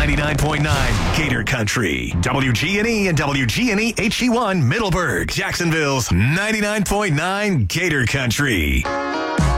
99.9 Gator Country. WGNE and WGNE HD1 Middleburg. Jacksonville's 99.9 Gator Country.